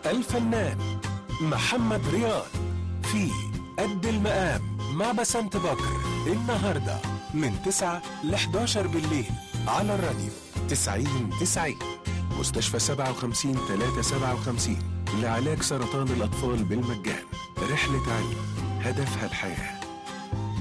الفنان محمد رياض في قد المقام مع بسنت بكر النهاردة من 9 ل 11 بالليل على الراديو 90-90. مستشفى 57-357 لعلاج سرطان الأطفال بالمجان. رحلة علم هدفها الحياة.